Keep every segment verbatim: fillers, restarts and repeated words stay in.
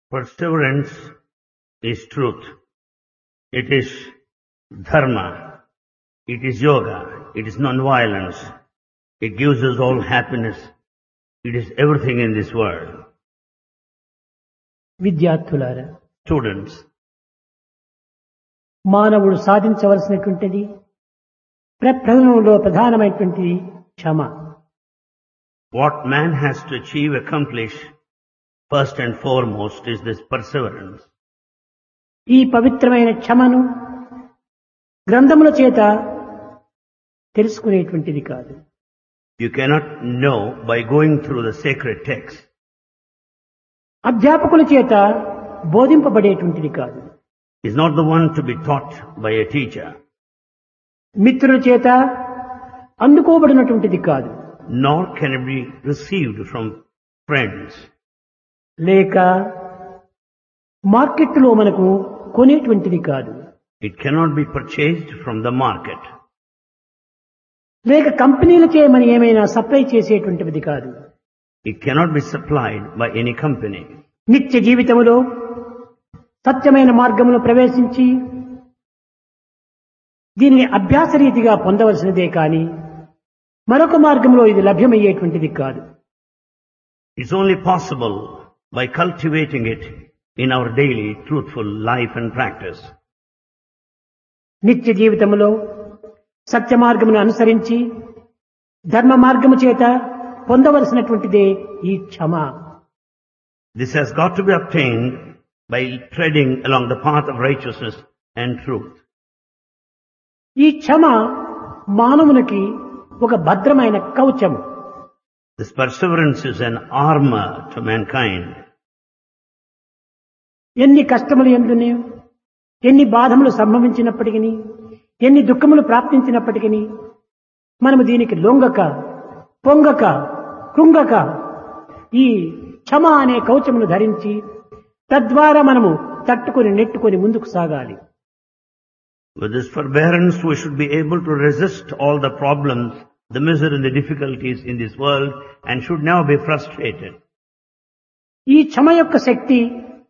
Perseverance is truth. It is dharma. It is yoga. It is non-violence. It gives us all happiness. It is everything in this world. విద్యార్థులారా, Students, మానవుడు సాధించవలసినటువంటిది ప్రప్రథమంలో ప్రధానమైనటువంటిది క్షమ. what man has to achieve, accomplish, first and foremost is this perseverance. ఈ పవిత్రమైన క్షమను గ్రంథముల చేత తెలుసుకునేటువంటిది కాదు. You cannot know by going through the sacred text. అధ్యాపకుల చేత బోధింపబడేటువంటిది కాదు. Is not the one to be taught by a teacher, మిత్రుల చేత అందుకోబడినటువంటిది కాదు. nor can it be received from friends, లేక మార్కెట్లో మనకు కొనేటువంటిది కాదు. it cannot be purchased from the market, లేక కంపెనీలచే మనం ఏమైనా సప్లై చేసేటువంటిది కాదు. it cannot be supplied by any company. నిత్య జీవితంలో సత్యమైన మార్గంలో ప్రవేశించి దీనిని అభ్యాస రీతిగా పొందవలసినదే కానీ మరొక మార్గంలో ఇది లభ్యమయ్యేటువంటిది కాదు. It's only possible by cultivating it in our daily truthful life and practice. నిత్య జీవితంలో సత్య మార్గమును అనుసరించి ధర్మ మార్గము చేత పొందవలసినటువంటిదే ఈ క్షమ. This has got to be obtained by treading along the path of righteousness and truth. ఈ క్షమ మానవునికి ఒక భద్రమైన కవచము. This perseverance is an armor to mankind. ఎన్ని కష్టములు ఎందునే, ఎన్ని బాధములు సంభవించినప్పటికీ, ఎన్ని దుఃఖములు ప్రాప్తించినప్పటికీ మనము దీనికి లొంగక పొంగక కృంగక ఈ క్షమ అనే కవచమును ధరించి తద్వారా మనము తట్టుకొని నెట్టుకొని ముందుకు సాగాలి. With this forbearance, we should be able to resist all the problems, the misery and the difficulties in this world, and should never be frustrated. ఈ క్షమ యొక్క శక్తి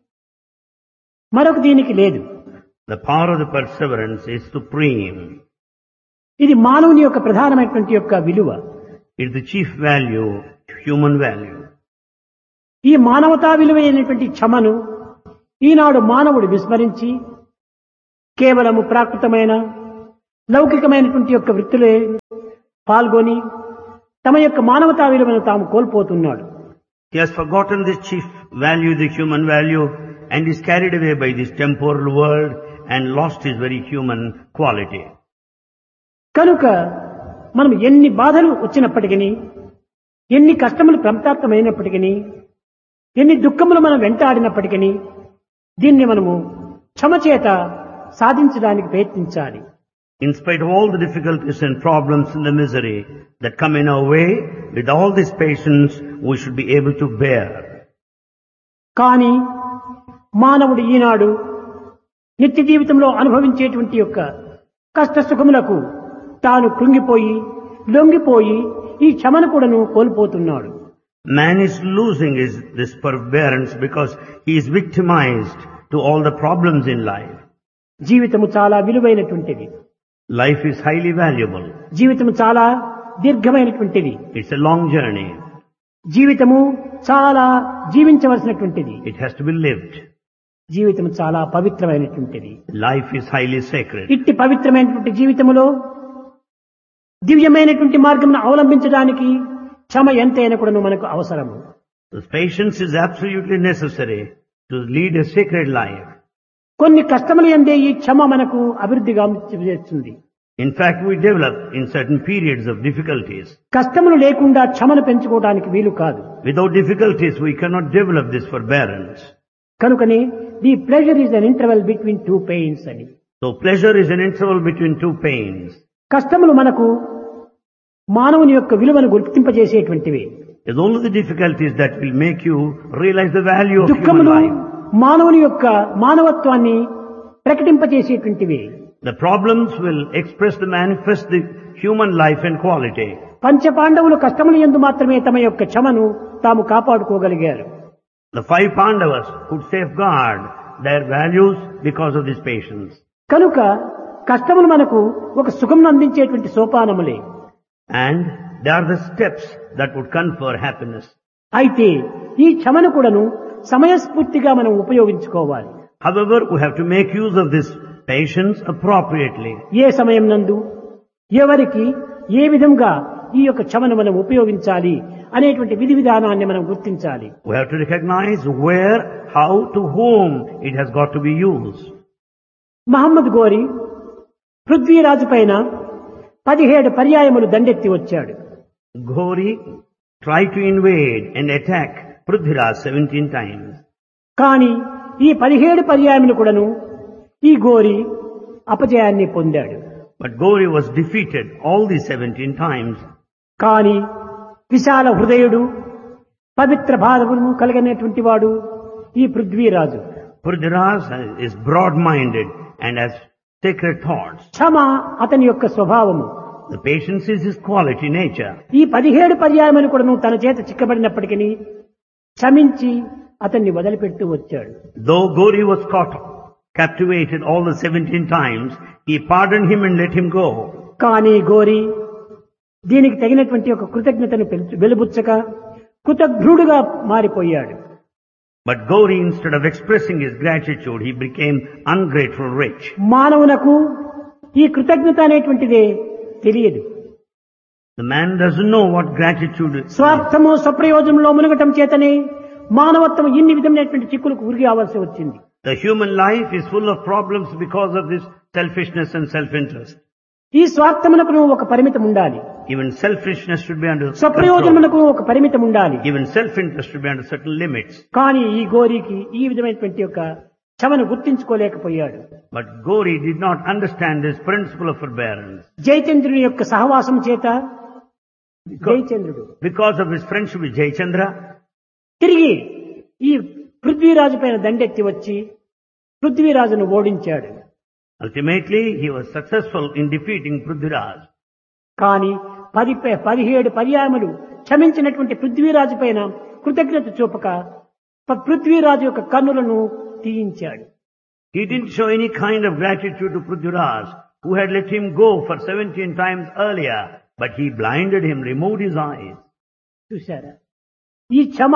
మరొక దీనికి లేదు. The power of the perseverance is supreme. ఇది మానవుని యొక్క ప్రధానమైనటువంటి యొక్క విలువ. It is the chief value, human value. ఈ మానవతా విలువ అయినటువంటి క్షమను ఈనాడు మానవుడు విస్మరించి కేవలము ప్రాకృతమైన లౌకికమైనటువంటి యొక్క వృత్తులే పాల్గొని తమ యొక్క మానవతా విలువను తాము కోల్పోతున్నాడు. He has forgotten this chief value, the human value, and is carried away by this temporal world and lost his very human quality. కనుక మనం ఎన్ని బాధలు వచ్చినప్పటికీ, ఎన్ని కష్టములు ప్రాప్తమైనప్పటికీ, ఎన్ని దుఃఖములు మనం వెంటాడినప్పటికీ దీన్ని మనము క్షమ చేత సాధించడానికి ప్రయత్నించాలి. In spite of all the difficulties and problems and the misery that come in our way, with all this patience, we should be able to bear. కానీ మానవుడు ఈనాడు నిత్య జీవితంలో అనుభవించేటువంటి యొక్క కష్ట సుఖములకు తాను కృంగిపోయి లొంగిపోయి ఈ క్షమను కూడాను కోల్పోతున్నాడు. Man is losing his, this forbearance because he is victimized to all the problems in life. జీవితము చాలా విలువైనటువంటిది. Life is highly valuable. జీవితము చాలా దీర్ఘమైనటువంటిది. It's a long journey. జీవితము చాలా జీవించవలసినటువంటిది. It has to be lived. జీవితము చాలా పవిత్రమైనటువంటిది. Life is highly sacred. ఇట్టి పవిత్రమైనటువంటి జీవితములో దివ్యమైనటువంటి మార్గమును అవలంబించడానికి క్షమ ఎంతైనా కూడా మనకు అవసరము. The patience is absolutely necessary to lead a sacred life. కొన్ని కష్టములు ఎందే ఈ క్షమ మనకు అభివృద్ధిగా చేస్తుంది. In fact, we develop in certain periods of difficulties. కష్టములు లేకుండా క్షమను పెంచుకోవడానికి వీలు కాదు. Without difficulties, we cannot develop this forbearance. కనుకనే the pleasure is an interval between two pains అని. So pleasure is an interval between two pains. కష్టములు మనకు మానవుని యొక్క విలువను గుర్తింపజేసేటువంటివి. It's only the difficulties that will make you realize the value of human దుఃఖములు life. మానవుని యొక్క మానవత్వాన్ని ప్రకటింపజేసేటువంటివి. The problems will express the manifest the human life and quality. పంచ పాండవులు కష్టముల యందు మాత్రమే తమ యొక్క క్షమను తాము కాపాడుకోగలిగారు. The five Pandavas could safeguard their values because of this patience. కనుక కష్టములు మనకు ఒక సుఖం అందించేటువంటి సోపానములే. And they are the steps that would confer happiness. అయితే ఈ క్షమను కూడాను సమయస్ఫూర్తిగా మనం ఉపయోగించుకోవాలి. However, we have to make use of this patience appropriately. ఏ సమయం నందు ఎవరికి ఏ విధంగా ఈ యొక్క క్షమను మనం ఉపయోగించాలి అనేటువంటి విధి విధానాన్ని మనం గుర్తించాలి. We have to recognize where, how, to whom it has got to be used. Mohammed గోరి పృథ్వీరాజు పైన పదిహేడు పర్యాయములు దండెత్తి వచ్చాడు. Ghori tried to invade and attack Prithviraj seventeen times. కానీ ఈ పదిహేడు పర్యాయములు కూడాను ఈ గోరి అపజయాన్ని పొందాడు. But Ghori was defeated all these seventeen times. కానీ విశాల హృదయుడు పవిత్ర భావమును కలిగినటువంటి వాడు ఈ Prithviraj. Prithviraj is broad-minded and has sacred thoughts. క్షమ అతని యొక్క స్వభావము. The patience is his quality nature. ఈ పదిహేడు పర్యాయములు కూడాను తన చేత చిక్కబడినప్పటికీ క్షమించి అతన్ని వదిలిపెడుతూ వచ్చాడు. Though Ghori was caught, captivated all the seventeen times, he pardoned him and let him go. కానీ గోరి దీనికి తగినటువంటి ఒక కృతజ్ఞతను వెలుబుచ్చక కృతజ్ఞుడుగా మారిపోయాడు. But Ghori, instead of expressing his gratitude, he became ungrateful rich. మానవునకు ఈ కృతజ్ఞత అనేటువంటిదే తెలియదు. The man doesn't know what gratitude is. స్వార్థము స్వప్రయోజనంలో మునగటం చేతనే మానవత్వం ఇన్ని విధమైనటువంటి చిక్కులకు గురి కావాల్సి వచ్చింది. The human life is full of problems because of this selfishness and self-interest. ఈ స్వార్థమునకు ఒక పరిమితం ఉండాలి. Even selfishness should be under control. స్వప్రయోజనమునకు ఒక పరిమితం ఉండాలి. Even self-interest should be under certain limits. కానీ ఈ గోరికి ఈ విధమైనటువంటి యొక్క క్షమను గుర్తించుకోలేకపోయాడు. But Ghori did not understand this principle of forbearance. జయచంద్రుని యొక్క సహవాసం చేత జయచంద్రుడు Because of his friendship with Jayachandra, తిరిగి ఈ పృథ్వీరాజు పైన దండెత్తి వచ్చి పృథ్వీరాజును ఓడించాడు. ultimately he was successful in defeating Prithviraj. కానీ పది పదిహేడు పర్యాయములు క్షమించినటువంటి పృథ్వీరాజు పైన కృతజ్ఞత చూపక పృథ్వీరాజు యొక్క కన్నులను తీయించాడు. He didn't show any kind of gratitude to Prithviraj, who had let him go for seventeen times earlier, but he blinded him, removed his eyes. చూశారా, ఈ క్షమ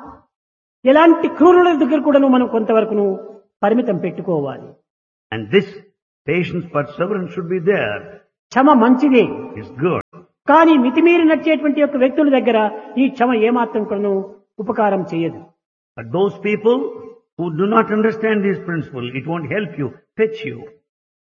ఎలాంటి క్రూరుల దగ్గర కూడా మనం కొంతవరకు పరిమితం పెట్టుకోవాలి. And this patience, perseverance should be there. క్షమ మంచిదే, It's good. కానీ మితిమీరి నడిచేటువంటి యొక్క వ్యక్తుల దగ్గర ఈ క్షమ ఏమాత్రం కూడా ఉపకారం చేయదు. But those people who do not understand this principle, it won't help you, fetch you.